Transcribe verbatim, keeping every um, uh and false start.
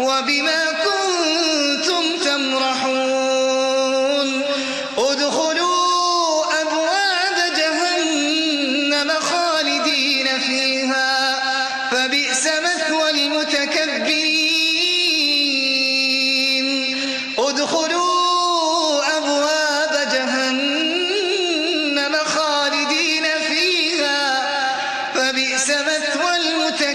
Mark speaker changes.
Speaker 1: وبما كنتم تمرحون ادخلوا أبواب جهنم خالدين فيها